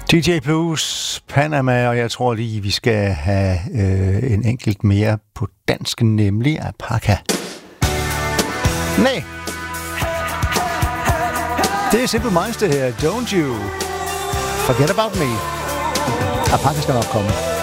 DJ Blues, Panama, og jeg tror lige, vi skal have en enkelt mere på dansk, nemlig Apaka. Nej, det er Simple Minds det her. Don't you forget about me. Apaka skal nok komme.